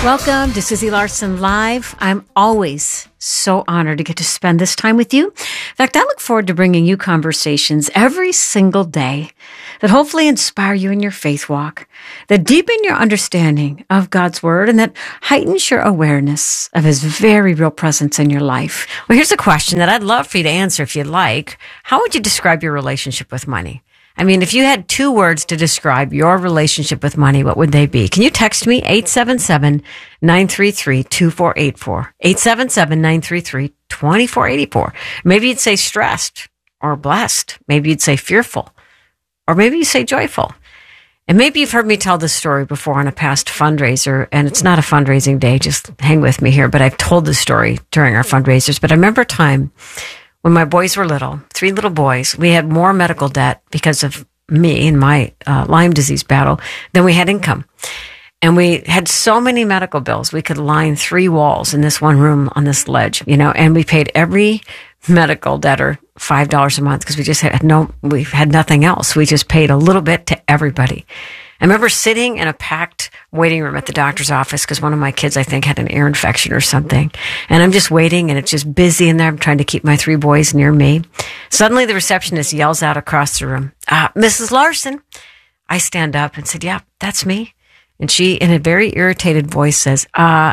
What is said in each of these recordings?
Welcome to Susie Larson Live. I'm always so honored to get to spend this time with you. In fact, I look forward to bringing you conversations every single day that hopefully inspire you in your faith walk, that deepen your understanding of God's Word, and that heightens your awareness of His very real presence in your life. Well, here's a question that I'd love for you to answer if you'd like. How would you describe your relationship with money? I mean, if you had 2 words to describe your relationship with money, what would they be? Can you text me? 877-933-2484. 877-933-2484. Maybe you'd say stressed or blessed. Maybe you'd say fearful. Or maybe you say joyful. And maybe you've heard me tell this story before on a past fundraiser, and it's not a fundraising day. Just hang with me here. But I've told this story during our fundraisers. But I remember a time when my boys were little, 3 little boys, we had more medical debt because of me and my Lyme disease battle than we had income. And we had so many medical bills, we could line 3 walls in this one room on this ledge, and we paid every medical debtor $5 a month because we had nothing else. We just paid a little bit to everybody. I remember sitting in a packed waiting room at the doctor's office because one of my kids, I think, had an ear infection or something. And I'm just waiting, and it's just busy in there. I'm trying to keep my 3 boys near me. Suddenly, the receptionist yells out across the room, Mrs. Larson. I stand up and said, yeah, that's me. And she, in a very irritated voice, says,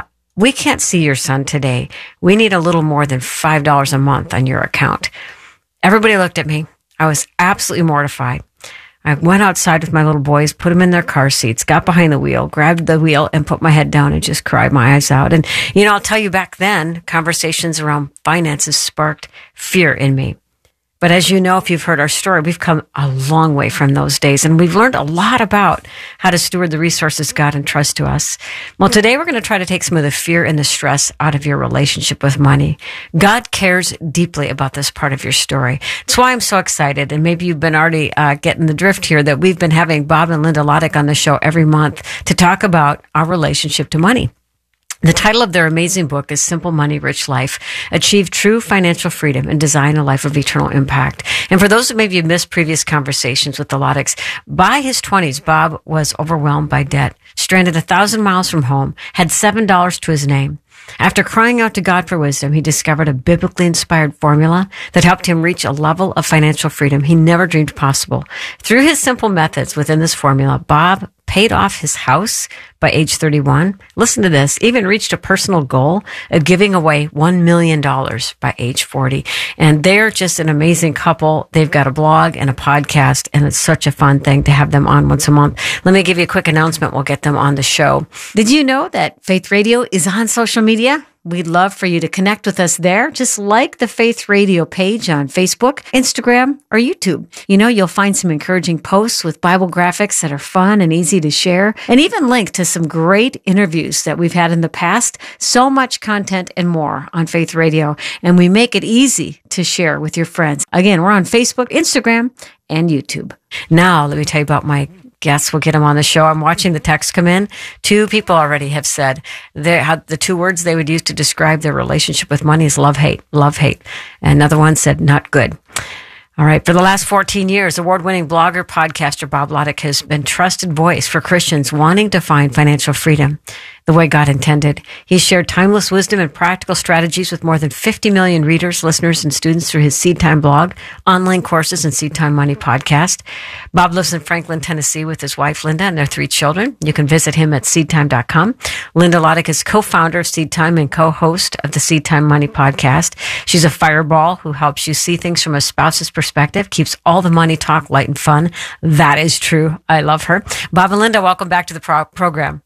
we can't see your son today. We need a little more than $5 a month on your account. Everybody looked at me. I was absolutely mortified. I went outside with my little boys, put them in their car seats, got behind the wheel, grabbed the wheel, and put my head down and just cried my eyes out. And, I'll tell you, back then, conversations around finances sparked fear in me. But as you know, if you've heard our story, we've come a long way from those days, and we've learned a lot about how to steward the resources God entrusts to us. Well, today we're going to try to take some of the fear and the stress out of your relationship with money. God cares deeply about this part of your story. That's why I'm so excited, and maybe you've been already getting the drift here, that we've been having Bob and Linda Lottick on the show every month to talk about our relationship to money. The title of their amazing book is Simple Money, Rich Life, Achieve True Financial Freedom and Design a Life of Eternal Impact. And for those who maybe have missed previous conversations with the Lotticks, by his 20s, Bob was overwhelmed by debt, stranded 1,000 miles from home, had $7 to his name. After crying out to God for wisdom, he discovered a biblically inspired formula that helped him reach a level of financial freedom he never dreamed possible. Through his simple methods within this formula, Bob paid off his house by age 31. Listen to this, even reached a personal goal of giving away $1 million by age 40. And they're just an amazing couple. They've got a blog and a podcast, and it's such a fun thing to have them on once a month. Let me give you a quick announcement. We'll get them on the show. Did you know that Faith Radio is on social media? We'd love for you to connect with us there. Just like the Faith Radio page on Facebook, Instagram, or YouTube. You'll find some encouraging posts with Bible graphics that are fun and easy to share, and even link to some great interviews that we've had in the past. So much content and more on Faith Radio, and we make it easy to share with your friends. Again, we're on Facebook, Instagram, and YouTube. Now, let me tell you about my guests. We'll get them on the show. I'm watching the text come in. 2 people already have said the 2 words they would use to describe their relationship with money is love, hate, love, hate. And another one said not good. All right. For the last 14 years, award-winning blogger, podcaster Bob Lottick has been trusted voice for Christians wanting to find financial freedom the way God intended. He's shared timeless wisdom and practical strategies with more than 50 million readers, listeners, and students through his Seed Time blog, online courses, and Seed Time Money podcast. Bob lives in Franklin, Tennessee with his wife, Linda, and their 3 children. You can visit him at seedtime.com. Linda Lottick is co-founder of Seed Time and co-host of the Seed Time Money podcast. She's a fireball who helps you see things from a spouse's perspective, keeps all the money talk light and fun. That is true. I love her. Bob and Linda, welcome back to the program.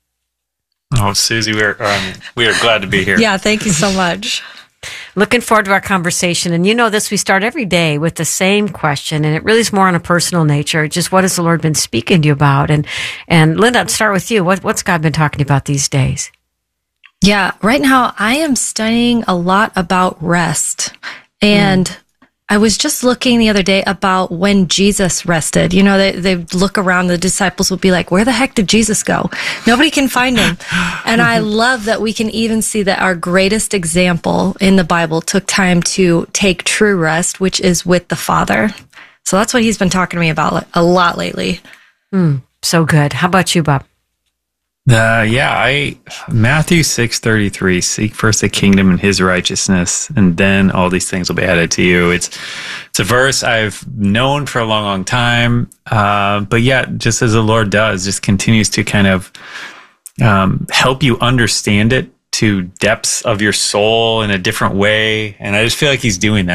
Oh, Susie, we are glad to be here. Yeah, thank you so much. Looking forward to our conversation. And this, we start every day with the same question, and it really is more on a personal nature. Just what has the Lord been speaking to you about? And Linda, I'll start with you. What's God been talking about these days? Yeah, right now I am studying a lot about rest. And I was just looking the other day about when Jesus rested. They look around, the disciples will be like, where the heck did Jesus go? Nobody can find him. And I love that we can even see that our greatest example in the Bible took time to take true rest, which is with the Father. So that's what he's been talking to me about a lot lately. So good. How about you, Bob? Matthew 6:33, seek first the kingdom and his righteousness, and then all these things will be added to you. It's a verse I've known for a long, long time. But yeah, just as the Lord does, just continues to kind of help you understand it to depths of your soul in a different way. And I just feel like he's doing that.